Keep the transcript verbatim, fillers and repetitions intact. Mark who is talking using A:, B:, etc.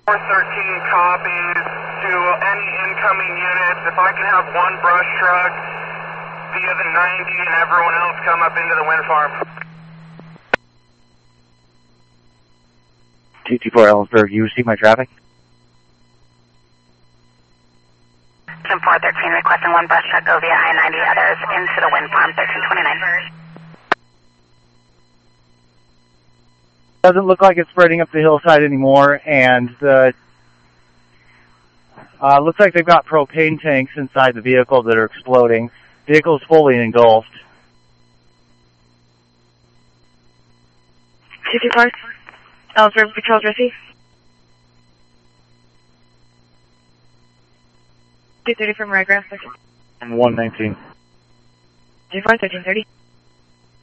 A: four thirteen copies to any incoming units. If I can have one brush truck via the ninety and everyone else come up into the wind farm.
B: two two four Ellensburg, you receive my traffic?
C: Jim four thirteen requesting one brush truck go via I ninety, others into the wind farm, thirteen twenty-nine.
B: Doesn't look like it's spreading up the hillside anymore, and the uh, looks like they've got propane tanks inside the vehicle that are exploding. Vehicle is fully engulfed.
D: two two four, Ellensburg Patrol, Jesse. two thirty from Ryegrass,
B: one nineteen.
D: two four, thirteen thirty.